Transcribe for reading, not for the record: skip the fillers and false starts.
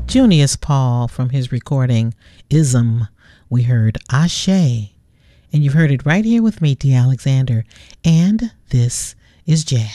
Junius Paul from his recording Ism. We heard Ashe, and you've heard it right here with me, D. Alexander, and this is Jazz.